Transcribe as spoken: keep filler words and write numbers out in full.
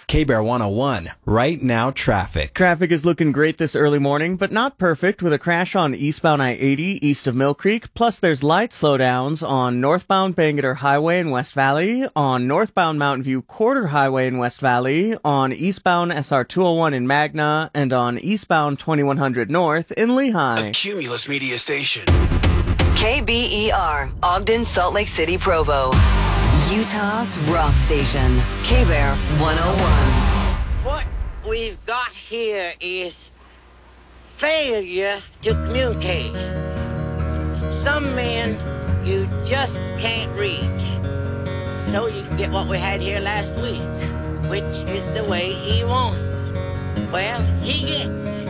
K-Bear one oh one, right now traffic. Traffic is looking great this early morning, but not perfect with a crash on eastbound I eighty east of Mill Creek. Plus, there's light slowdowns on northbound Bangerter Highway in West Valley, on northbound Mountain View Quarter Highway in West Valley, on eastbound S R two oh one in Magna, and on eastbound twenty-one hundred North in Lehigh. A Cumulus Media Station. K B E R, Ogden, Salt Lake City, Provo. Utah's rock station, K-Bear one oh one. What we've got here is failure to communicate. Some men you just can't reach. So you get what we had here last week, which is the way he wants it. Well, he gets it.